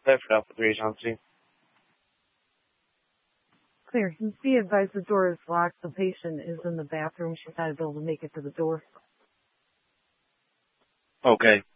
Bedford Alpha 3 Agency. Clear. Can be advised the door is locked. The patient is in the bathroom. She's not able to make it to the door. Okay.